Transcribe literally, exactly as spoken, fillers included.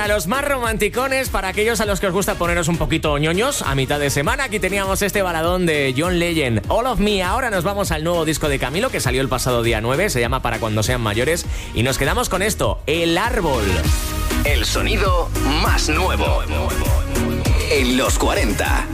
Para los más romanticones, para aquellos a los que os gusta poneros un poquito ñoños, a mitad de semana aquí teníamos este baladón de John Legend, All of Me. Ahora nos vamos al nuevo disco de Camilo que salió el pasado día nueve, se llama Para cuando sean mayores, y nos quedamos con esto, El Árbol. El sonido más nuevo en los cuarenta.